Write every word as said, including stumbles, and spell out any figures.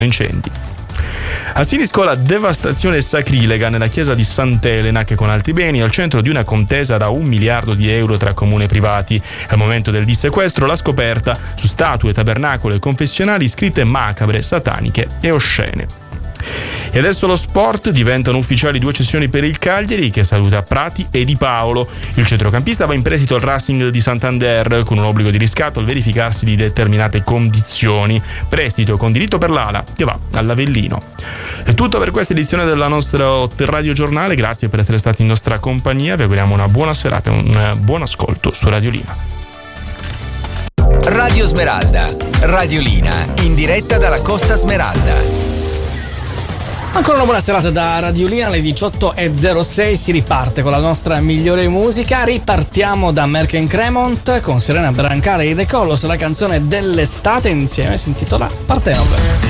incendi. A Sinisco la devastazione sacrilega nella chiesa di Sant'Elena, che con altri beni è al centro di una contesa da un miliardo di euro tra comune e privati. Al momento del dissequestro la scoperta su statue, tabernacoli e confessionali scritte macabre, sataniche e oscene. E adesso lo sport, diventano ufficiali due cessioni per il Cagliari, che saluta Prati e Di Paolo. Il centrocampista va in prestito al Racing di Santander con un obbligo di riscatto al verificarsi di determinate condizioni. Prestito con diritto per l'ala che va all'Avellino. È tutto per questa edizione della nostra Radio Giornale, grazie per essere stati in nostra compagnia, vi auguriamo una buona serata e un buon ascolto su Radiolina. Radio Smeralda, Radiolina, in diretta dalla Costa Smeralda. Ancora una buona serata da Radiolina, alle diciotto e zero sei si riparte con la nostra migliore musica. Ripartiamo da Merck and Cremont con Serena Brancale e The Colors, la canzone dell'estate insieme si intitola Partenopea.